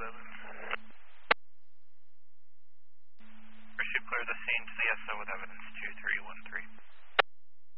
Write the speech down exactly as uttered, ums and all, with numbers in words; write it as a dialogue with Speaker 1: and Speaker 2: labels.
Speaker 1: seven.
Speaker 2: Pursuit clear the scene to the S O with evidence two three one three.